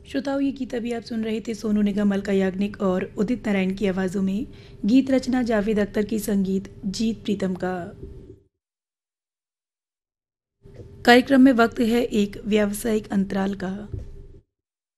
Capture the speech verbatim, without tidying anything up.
श्रोताओं, ये गीत अभी आप सुन रहे थे सोनू निगम, अलका याग्निक और उदित नारायण की आवाज़ों में। गीत रचना जावेद अख्तर की, संगीत जीत प्रीतम का। कार्यक्रम में वक्त है एक व्यावसायिक अंतराल का।